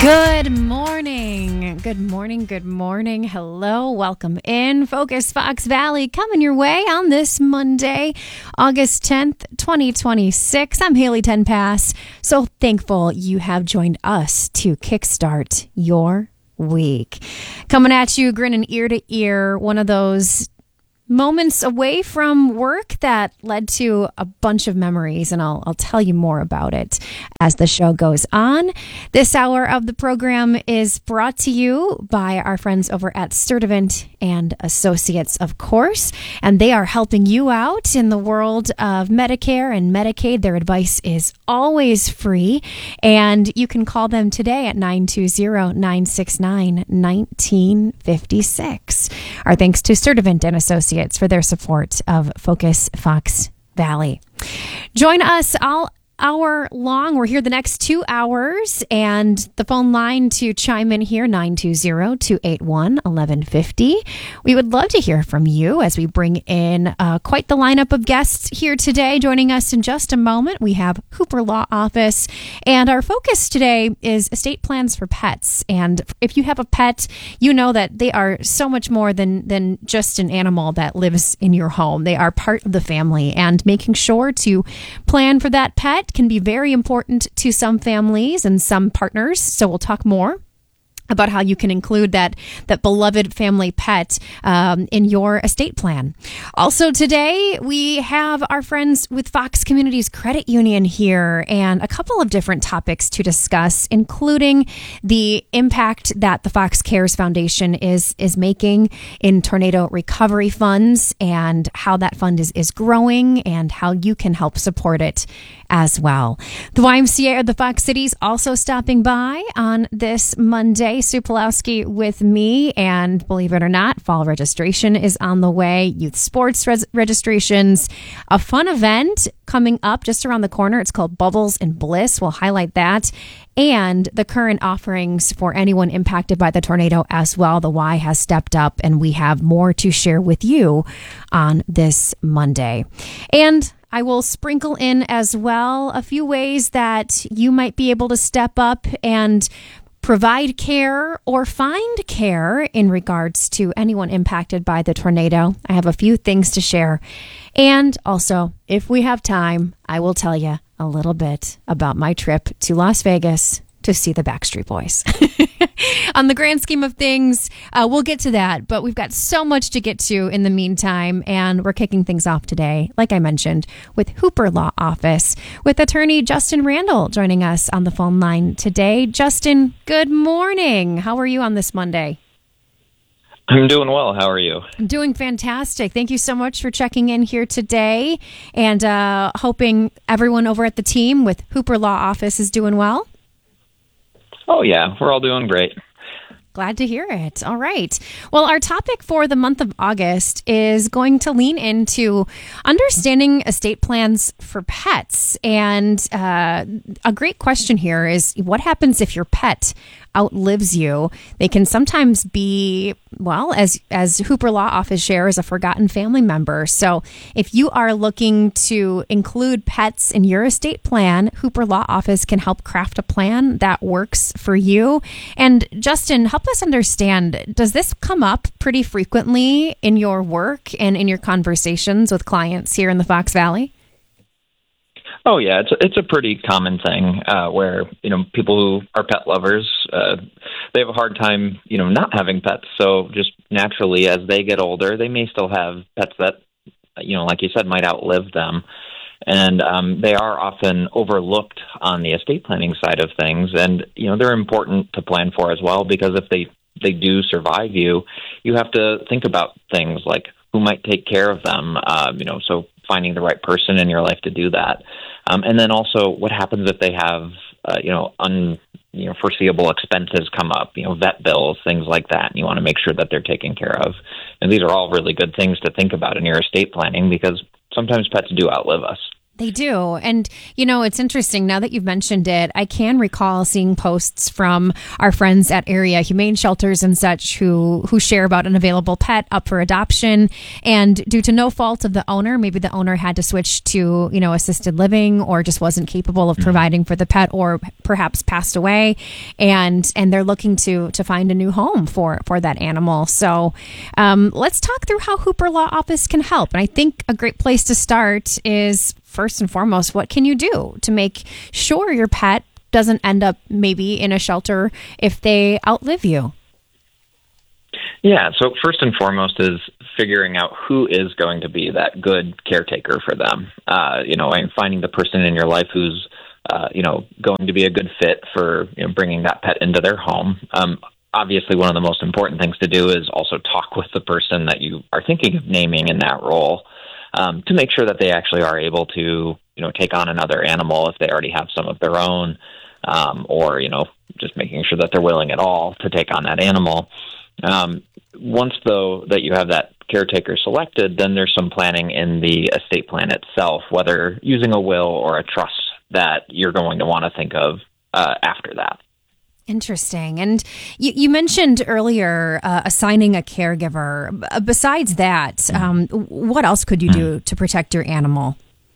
Good morning. Good morning. Good morning. Hello. Welcome in. Focus Fox Valley coming your way on this Monday, August 10th, 2026. I'm Haley Tenpass. So thankful you have joined us to kickstart your week. Coming at you, grinning ear to ear, one of those moments away from work that led to a bunch of memories, and I'll tell you more about it as the show goes on. This hour of the program is brought to you by our friends over at Sturdivant and Associates, of course, and they are helping you out in the world of Medicare and Medicaid. Their advice is always free, and you can call them today at 920-969-1956. Our thanks to Sturdivant and Associates for their support of Focus Fox Valley. Join us all hour long. We're here the next 2 hours, and the phone line to chime in here, 920-281-1150. We would love to hear from you as we bring in quite the lineup of guests here today. Joining us in just a moment, we have Hooper Law Office, and our focus today is estate plans for pets. And if you have a pet, you know that they are so much more than just an animal that lives in your home. They are part of the family, and making sure to plan for that pet can be very important to some families and some partners. So we'll talk more about how you can include that beloved family pet in your estate plan. Also today, we have our friends with Fox Communities Credit Union here, and a couple of different topics to discuss, including the impact that the Fox Cares Foundation is making in tornado recovery funds, and how that fund is growing, and how you can help support it as well. The YMCA of the Fox Cities also stopping by on this Monday. Sue Pulowski with me, and believe it or not, fall registration is on the way. Youth sports registrations, a fun event coming up just around the corner. It's called Bubbles and Bliss. We'll highlight that, and the current offerings for anyone impacted by the tornado as well. The Y has stepped up, and we have more to share with you on this Monday. And I will sprinkle in as well a few ways that you might be able to step up and provide care or find care in regards to anyone impacted by the tornado. I have a few things to share. And also, if we have time, I will tell you a little bit about my trip to Las Vegas to see the Backstreet Boys. On the grand scheme of things, we'll get to that, but we've got so much to get to in the meantime, and we're kicking things off today, like I mentioned, with Hooper Law Office, with attorney Justin Randall joining us on the phone line today. Justin, good morning. How are you on this Monday? I'm doing well. How are you? I'm doing fantastic. Thank you so much for checking in here today, and hoping everyone over at the team with Hooper Law Office is doing well. Oh, yeah. We're all doing great. Glad to hear it. All right. Well, our topic for the month of August is going to lean into understanding estate plans for pets. And a great question here is, what happens if your pet outlives you? They can sometimes be, well, as Hooper Law Office shares, a forgotten family member. So if you are looking to include pets in your estate plan, Hooper Law Office can help craft a plan that works for you. And Justin, help us understand, does this come up pretty frequently in your work and in your conversations with clients here in the Fox Valley? Oh, yeah. It's a pretty common thing where, people who are pet lovers, they have a hard time, not having pets. So just naturally, as they get older, they may still have pets that, like you said, might outlive them. And they are often overlooked on the estate planning side of things. And, they're important to plan for as well, because if they do survive you, you have to think about things like who might take care of them, so finding the right person in your life to do that. And then also what happens if they have, foreseeable expenses come up, vet bills, things like that. And you want to make sure that they're taken care of. And these are all really good things to think about in your estate planning, because sometimes pets do outlive us. They do. And, it's interesting now that you've mentioned it. I can recall seeing posts from our friends at area humane shelters and such who share about an available pet up for adoption. And due to no fault of the owner, maybe the owner had to switch to, assisted living or just wasn't capable of providing for the pet or perhaps passed away. And they're looking to find a new home for that animal. So let's talk through how Hooper Law Office can help. And I think a great place to start is, first and foremost, what can you do to make sure your pet doesn't end up maybe in a shelter if they outlive you? Yeah, so first and foremost is figuring out who is going to be that good caretaker for them. And finding the person in your life who's, going to be a good fit for bringing that pet into their home. Obviously, one of the most important things to do is also talk with the person that you are thinking of naming in that role. To make sure that they actually are able to, take on another animal if they already have some of their own, or, just making sure that they're willing at all to take on that animal. Once, though, that you have that caretaker selected, then there's some planning in the estate plan itself, whether using a will or a trust that you're going to want to think of after that. Interesting. And you mentioned earlier assigning a caregiver. Besides that, what else could you do to protect your animal?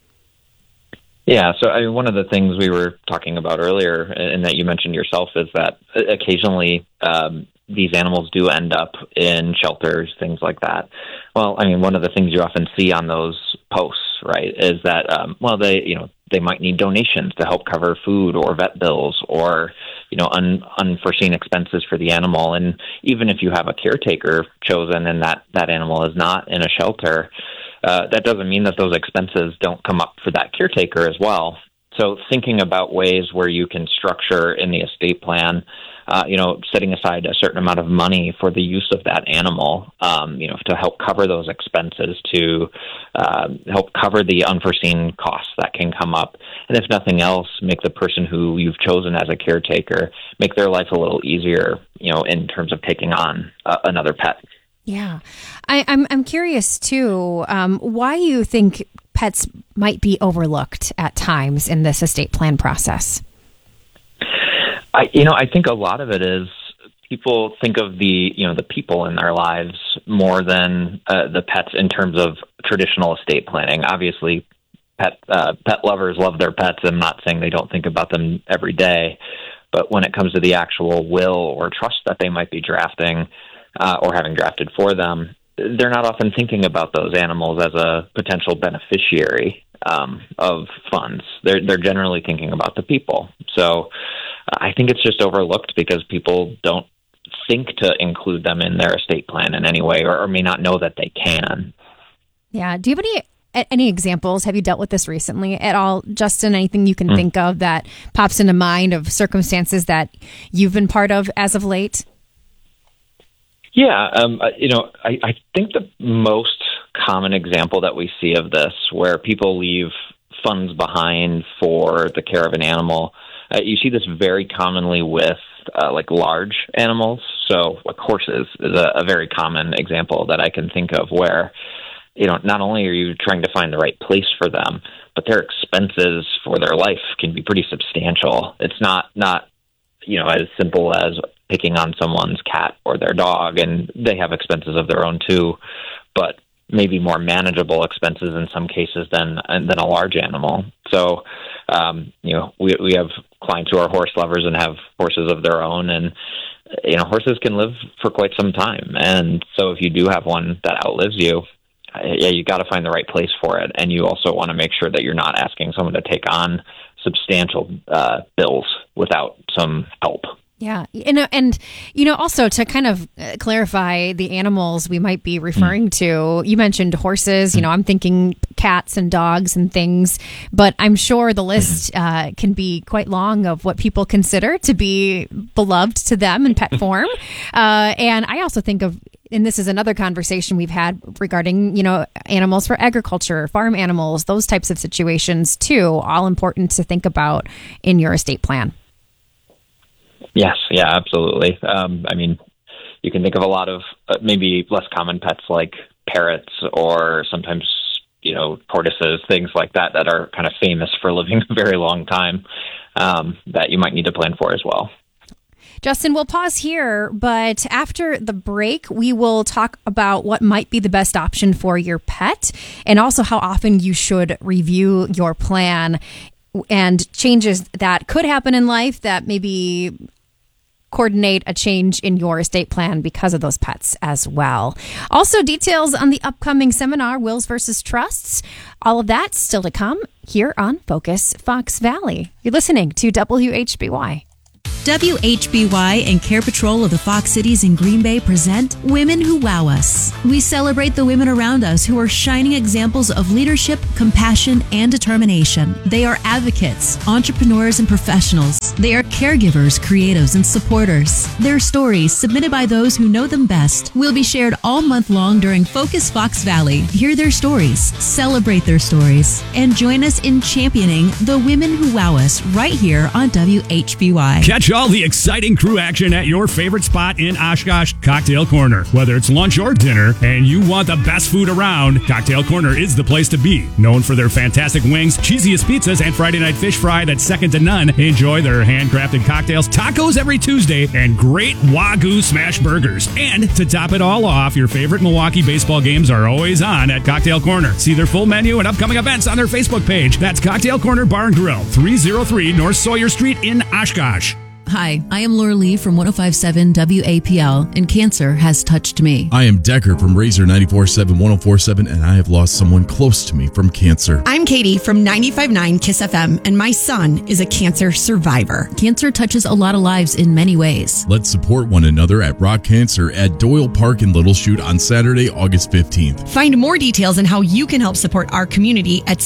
Yeah, so one of the things we were talking about earlier, and that you mentioned yourself, is that occasionally these animals do end up in shelters, things like that. Well, one of the things you often see on those posts, right, is that, they might need donations to help cover food or vet bills or, unforeseen expenses for the animal. And even if you have a caretaker chosen and that animal is not in a shelter, that doesn't mean that those expenses don't come up for that caretaker as well. So thinking about ways where you can structure in the estate plan, setting aside a certain amount of money for the use of that animal, to help cover those expenses, to help cover the unforeseen costs that can come up. And if nothing else, make the person who you've chosen as a caretaker, make their life a little easier, in terms of taking on another pet. Yeah. I'm curious, too, why you think pets might be overlooked at times in this estate plan process. I think a lot of it is people think of the people in their lives more than the pets in terms of traditional estate planning. Obviously, pet lovers love their pets. I'm not saying they don't think about them every day, but when it comes to the actual will or trust that they might be drafting or having drafted for them, they're not often thinking about those animals as a potential beneficiary of funds. They're generally thinking about the people. So I think it's just overlooked because people don't think to include them in their estate plan in any way, or may not know that they can. Yeah. Do you have any examples? Have you dealt with this recently at all, Justin? Anything you can think of that pops into mind of circumstances that you've been part of as of late? Yeah, I think the most common example that we see of this, where people leave funds behind for the care of an animal, you see this very commonly with large animals. So like horses is a very common example that I can think of where, not only are you trying to find the right place for them, but their expenses for their life can be pretty substantial. It's not as simple as picking on someone's cat or their dog, and they have expenses of their own too, but maybe more manageable expenses in some cases than a large animal. So, we have clients who are horse lovers and have horses of their own, and horses can live for quite some time. And so, if you do have one that outlives you, you got to find the right place for it, and you also want to make sure that you're not asking someone to take on substantial bills without some help. Yeah. And also to kind of clarify the animals we might be referring to, you mentioned horses, I'm thinking cats and dogs and things, but I'm sure the list can be quite long of what people consider to be beloved to them in pet form. And I also think of, and this is another conversation we've had regarding, animals for agriculture, farm animals, those types of situations too, all important to think about in your estate plan. Yes, yeah, absolutely. You can think of a lot of maybe less common pets like parrots or sometimes tortoises, things like that are kind of famous for living a very long time, that you might need to plan for as well. Justin, we'll pause here, but after the break, we will talk about what might be the best option for your pet and also how often you should review your plan and changes that could happen in life that maybe coordinate a change in your estate plan because of those pets as well. Also, details on the upcoming seminar, Wills versus Trusts. All of that still to come here on Focus Fox Valley. You're listening to WHBY. WHBY and Care Patrol of the Fox Cities in Green Bay present Women Who Wow Us. We celebrate the women around us who are shining examples of leadership, compassion, and determination. They are advocates, entrepreneurs, and professionals. They are caregivers, creatives, and supporters. Their stories, submitted by those who know them best, will be shared all month long during Focus Fox Valley. Hear their stories, celebrate their stories, and join us in championing the Women Who Wow Us right here on WHBY. Catch all the exciting crew action at your favorite spot in Oshkosh, Cocktail Corner. Whether it's lunch or dinner and you want the best food around, Cocktail Corner is the place to be. Known for their fantastic wings, cheesiest pizzas, and Friday night fish fry that's second to none, enjoy their handcrafted cocktails, tacos every Tuesday, and great Wagyu smash burgers. And to top it all off, your favorite Milwaukee baseball games are always on at Cocktail Corner. See their full menu and upcoming events on their Facebook page. That's Cocktail Corner Bar and Grill, 303 North Sawyer Street in Oshkosh. Hi, I am Laura Lee from 105.7 WAPL, and cancer has touched me. I am Decker from Razor 94.7 104.7, and I have lost someone close to me from cancer. I'm Katie from 95.9 KISS FM, and my son is a cancer survivor. Cancer touches a lot of lives in many ways. Let's support one another at Rock Cancer at Doyle Park in Little Chute on Saturday, August 15th. Find more details on how you can help support our community at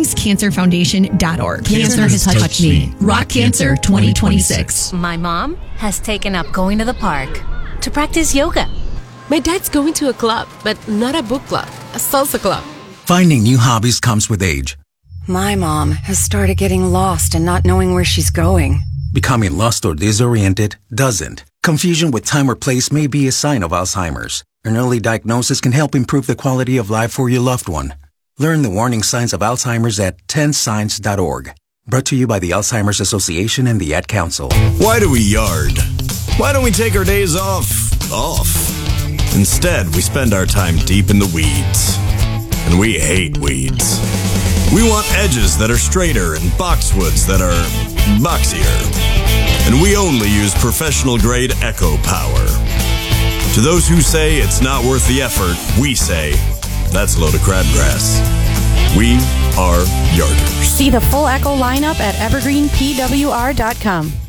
SpearingsCancerFoundation.org. Cancer has touched me. Rock Cancer 2026. My mom has taken up going to the park to practice yoga. My dad's going to a club, but not a book club, a salsa club. Finding new hobbies comes with age. My mom has started getting lost and not knowing where she's going. Becoming lost or disoriented doesn't. Confusion with time or place may be a sign of Alzheimer's. An early diagnosis can help improve the quality of life for your loved one. Learn the warning signs of Alzheimer's at 10signs.org. Brought to you by the Alzheimer's Association and the Ad Council. Why do we yard? Why don't we take our days off? Instead, we spend our time deep in the weeds. And we hate weeds. We want edges that are straighter and boxwoods that are boxier. And we only use professional-grade Echo Power. To those who say it's not worth the effort, we say, that's a load of crabgrass. We are yarders. See the full Echo lineup at evergreenpwr.com.